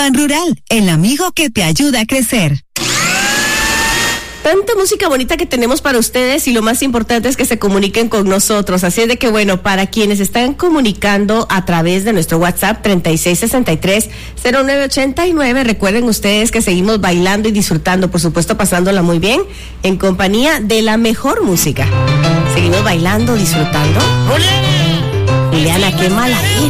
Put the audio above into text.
Ban Rural, el amigo que te ayuda a crecer. Tanta música bonita que tenemos para ustedes y lo más importante es que se comuniquen con nosotros. Así es de que, bueno, para quienes están comunicando a través de nuestro WhatsApp 3663-0989, recuerden ustedes que seguimos bailando y disfrutando, por supuesto pasándola muy bien, en compañía de la mejor música. Seguimos bailando, disfrutando. Juliana, qué mala eres.